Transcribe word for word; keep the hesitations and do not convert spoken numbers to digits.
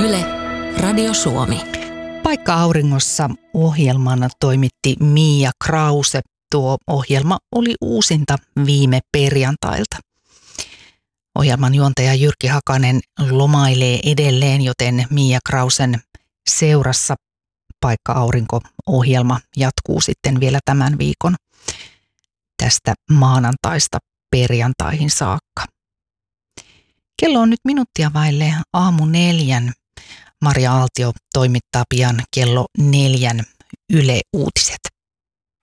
Yle, Radio Suomi. Paikka auringossa ohjelmana toimitti Mia Krause. Tuo ohjelma oli uusinta viime perjantailta. Ohjelman juontaja Jyrki Hakanen lomailee edelleen, joten Mia Krausen seurassa Paikka aurinko-ohjelma jatkuu sitten vielä tämän viikon tästä maanantaista perjantaihin saakka. Kello on nyt minuuttia vaille aamu neljän. Maria Aaltio toimittaa pian kello neljän Yle Uutiset.